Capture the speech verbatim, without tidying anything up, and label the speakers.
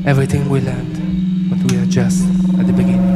Speaker 1: Everything will end, but we are just at the beginning.